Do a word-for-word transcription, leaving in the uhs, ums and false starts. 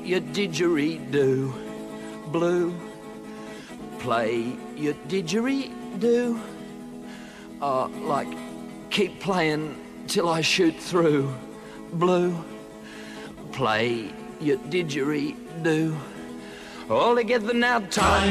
your didgeridoo. Blue, play your didgeridoo. Uh, like, keep playing till I shoot through. Blue, play your didgeridoo. All together now, Tiny.